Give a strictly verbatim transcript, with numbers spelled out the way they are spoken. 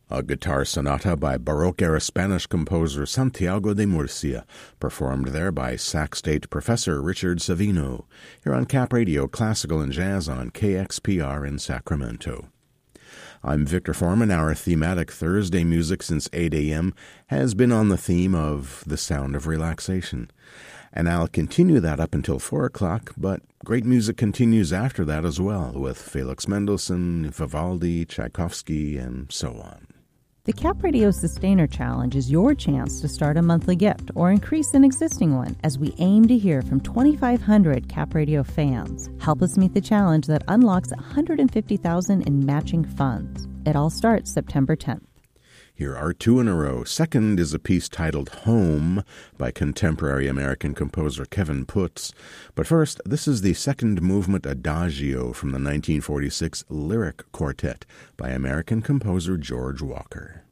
A guitar sonata by Baroque-era Spanish composer Santiago de Murcia, performed there by Sac State professor Richard Savino, here on Cap Radio Classical and Jazz on K X P R in Sacramento. I'm Victor Foreman. Our thematic Thursday music since eight a.m. has been on the theme of the sound of relaxation. And I'll continue that up until four o'clock, but great music continues after that as well, with Felix Mendelssohn, Vivaldi, Tchaikovsky, and so on. The Cap Radio Sustainer Challenge is your chance to start a monthly gift or increase an existing one as we aim to hear from twenty-five hundred Cap Radio fans. Help us meet the challenge that unlocks one hundred fifty thousand dollars in matching funds. It all starts September tenth. Here are two in a row. Second is a piece titled Home by contemporary American composer Kevin Putz. But first, this is the second movement Adagio from the nineteen forty-six Lyric Quartet by American composer George Walker.